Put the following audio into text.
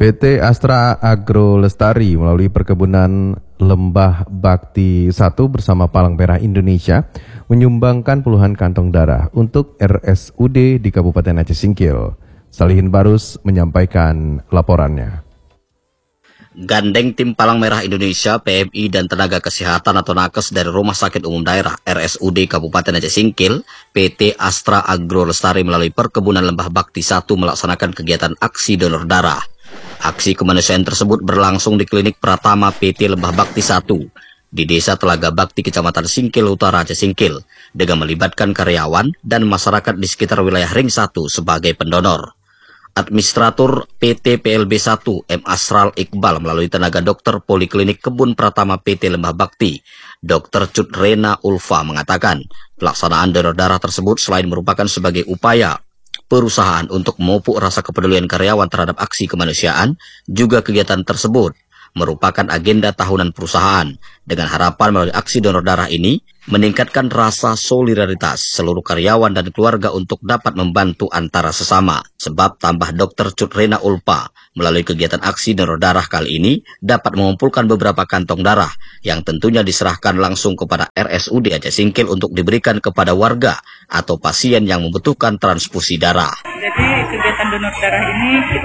PT Astra Agro Lestari melalui perkebunan Lembah Bakti 1 bersama Palang Merah Indonesia menyumbangkan puluhan kantong darah untuk RSUD di Kabupaten Aceh Singkil. Salihin Barus menyampaikan laporannya. Gandeng tim Palang Merah Indonesia, PMI, dan tenaga kesehatan atau nakes dari Rumah Sakit Umum Daerah RSUD Kabupaten Aceh Singkil, PT Astra Agro Lestari melalui perkebunan Lembah Bakti 1 melaksanakan kegiatan aksi donor darah. Aksi kemanusiaan tersebut berlangsung di Klinik Pratama PT Lembah Bakti 1 di Desa Telaga Bakti, Kecamatan Singkil Utara, Aceh Singkil, dengan melibatkan karyawan dan masyarakat di sekitar wilayah Ring 1 sebagai pendonor. Administrator PT PLB 1 M. Asral Iqbal melalui tenaga dokter Poliklinik Kebun Pratama PT Lembah Bakti, Dr. Cutrena Ulfa mengatakan, pelaksanaan donor darah tersebut selain merupakan sebagai upaya perusahaan untuk memupuk rasa kepedulian karyawan terhadap aksi kemanusiaan, juga kegiatan tersebut merupakan agenda tahunan perusahaan dengan harapan melalui aksi donor darah ini meningkatkan rasa solidaritas seluruh karyawan dan keluarga untuk dapat membantu antara sesama. Sebab tambah Dr. Cutrena Ulpa, melalui kegiatan aksi donor darah kali ini dapat mengumpulkan beberapa kantong darah yang tentunya diserahkan langsung kepada RSUD Aceh Singkil untuk diberikan kepada warga atau pasien yang membutuhkan transfusi darah. Jadi kegiatan donor darah ini